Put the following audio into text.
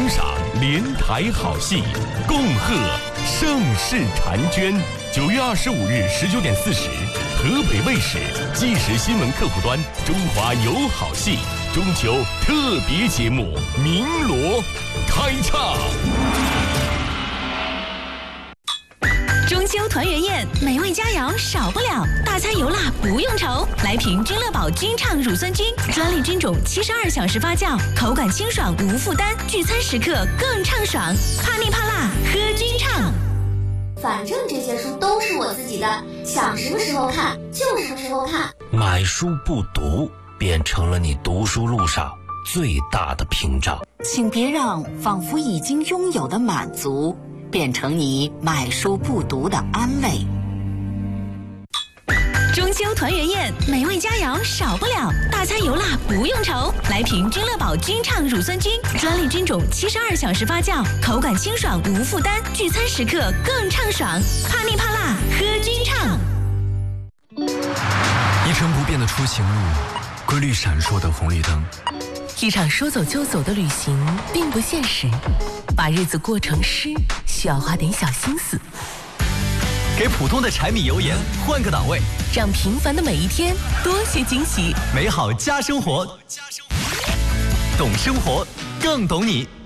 欣赏连台好戏，恭贺盛世婵娟。9月25日19:40，河北卫视即时新闻客户端中华有好戏中秋特别节目《鸣锣》开唱。 中秋团圆宴，美味佳肴少不了，大餐油辣不用愁。来瓶君乐宝君畅乳酸菌，专利菌种，72小时发酵，口感清爽无负担，聚餐时刻更畅爽。怕腻怕辣，喝君畅。 反正这些书都是我自己的，想什么时候看就什么时候看。 买书不读，变成了你读书路上最大的屏障。 请别让仿佛已经拥有的满足变成你买书不读的安慰。 中秋团圆宴，美味佳肴少不了，大餐油辣不用愁。来瓶君乐宝君畅乳酸菌，专利菌种，72小时发酵，口感清爽无负担，聚餐时刻更畅爽。怕腻怕辣，喝君畅。 一成不变的出行路，规律闪烁的红绿灯。 一场说走就走的旅行并不现实，把日子过成诗需要花点小心思。 给普通的柴米油盐换个档位， 让平凡的每一天多些惊喜。 美好加生活，懂生活更懂你。